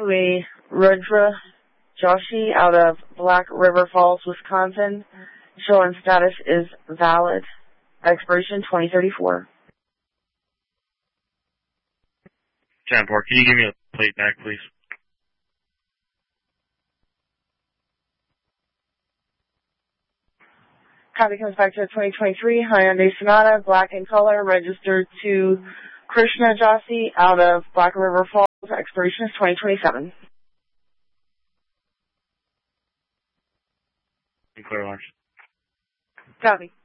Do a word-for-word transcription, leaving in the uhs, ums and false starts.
to a Rudra Joshi out of Black River Falls, Wisconsin. Insurance status is valid. Expiration twenty thirty-four. ten four, can you give me a plate back, please? Copy comes back to a twenty twenty-three Hyundai Sonata, black in color, registered to Krishna Joshi out of Black River Falls. Expiration is twenty twenty-seven. Clear launch. Copy.